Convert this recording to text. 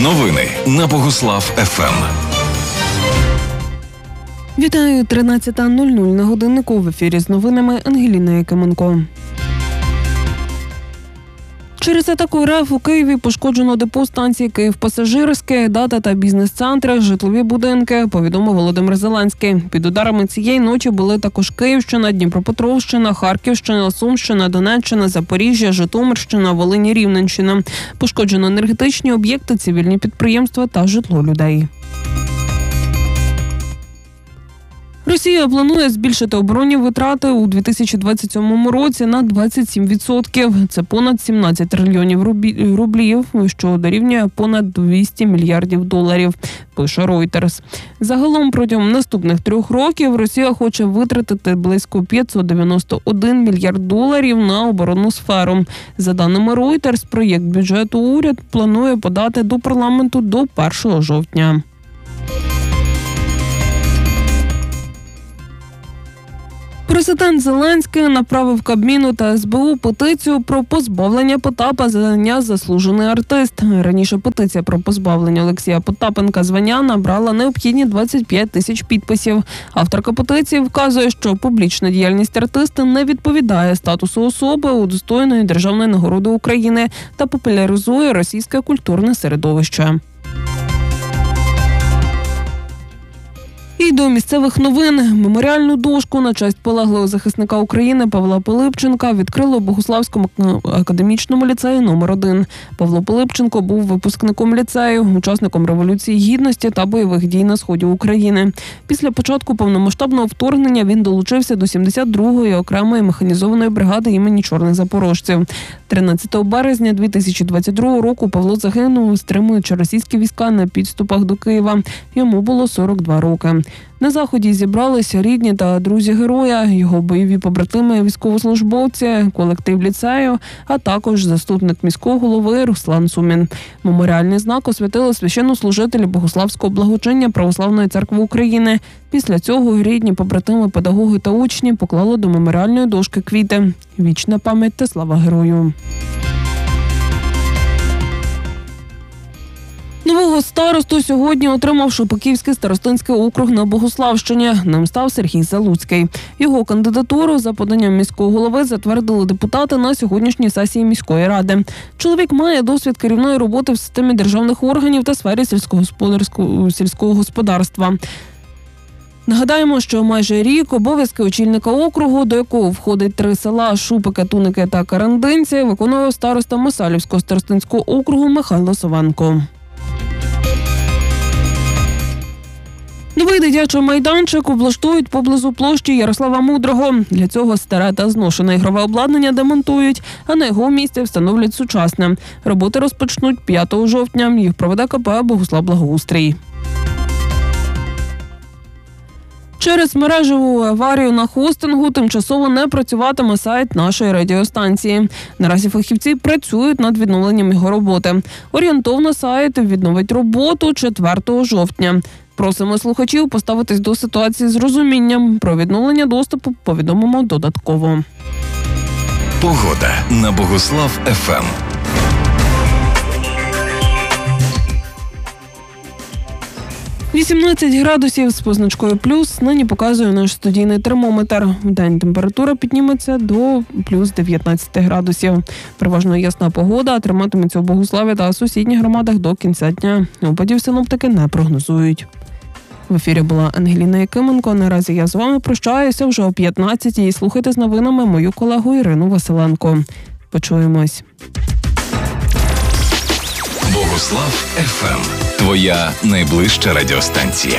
Новини на Богуслав ФМ. Вітаю, 13:00 на годиннику. В ефірі з новинами Ангеліна Якименко. Через атаку РФ у Києві пошкоджено депо станції «Київ-Пасажирське», дата та бізнес-центри, житлові будинки, повідомив Володимир Зеленський. Під ударами цієї ночі були також Київщина, Дніпропетровщина, Харківщина, Сумщина, Донеччина, Запоріжжя, Житомирщина, Волинь, Рівненщина. Пошкоджено енергетичні об'єкти, цивільні підприємства та житло людей. Росія планує збільшити оборонні витрати у 2027 році на 27%. Це понад 17 трильйонів рублів, що дорівнює понад 200 мільярдів доларів, пише Reuters. Загалом протягом наступних 3 років Росія хоче витратити близько 591 мільярд доларів на оборонну сферу. За даними Reuters, проєкт бюджету уряд планує подати до парламенту до 1 жовтня. Президент Зеленський направив Кабміну та СБУ петицію про позбавлення Потапа звання «Заслужений артист». Раніше петиція про позбавлення Олексія Потапенка звання набрала необхідні 25 тисяч підписів. Авторка петиції вказує, що публічна діяльність артиста не відповідає статусу особи, удостоєної державної нагороди України, та популяризує російське культурне середовище. І до місцевих новин. Меморіальну дошку на честь полеглого захисника України Павла Пилипченка відкрили у Богуславському академічному ліцеї номер 1. Павло Пилипченко був випускником ліцею, учасником Революції Гідності та бойових дій на сході України. Після початку повномасштабного вторгнення він долучився до 72-ї окремої механізованої бригади імені Чорних Запорожців. 13 березня 2022 року Павло загинув, стримуючи російські війська на підступах до Києва. Йому було 42 роки. На заході зібралися рідні та друзі героя, його бойові побратими, військовослужбовці, колектив ліцею, а також заступник міського голови Руслан Сумін. Меморіальний знак освятили священнослужителі Богуславського благочиння Православної церкви України. Після цього рідні, побратими, педагоги та учні поклали до меморіальної дошки квіти. Вічна пам'ять та слава герою. Нового старосту сьогодні отримав Шепетівський старостинський округ на Богуславщині. Ним став Сергій Залуцький. Його кандидатуру за поданням міського голови затвердили депутати на сьогоднішній сесії міської ради. Чоловік має досвід керівної роботи в системі державних органів та сфері сільського господарства. Нагадаємо, що майже рік обов'язки очільника округу, до якого входить 3 села – Шупики, Туники та Карандинці, виконував староста Мисалівського старостинського округу Михайло Савенко. Новий дитячий майданчик облаштують поблизу площі Ярослава Мудрого. Для цього старе та зношене ігрове обладнання демонтують, а на його місці встановлять сучасне. Роботи розпочнуть 5 жовтня. Їх проведе КП «Богуслав-Благоустрій». Через мережеву аварію на хостингу тимчасово не працюватиме сайт нашої радіостанції. Наразі фахівці працюють над відновленням його роботи. Орієнтовно сайт відновить роботу 4 жовтня. Просимо слухачів поставитись до ситуації з розумінням. Про відновлення доступу повідомимо додатково. Погода на Богуслав ФМ. – 18 градусів з позначкою плюс нині показує наш студійний термометр. Вдень температура підніметься до плюс 19 градусів. Переважно ясна погода триматиметься у Богуславі та сусідніх громадах до кінця дня. Опадів синоптики не прогнозують. В ефірі була Ангеліна Якименко. Наразі я з вами прощаюся вже о 15-й. Слухайте з новинами мою колегу Ірину Василенко. Почуємось. Богуслав ФМ. Твоя найближча радіостанція.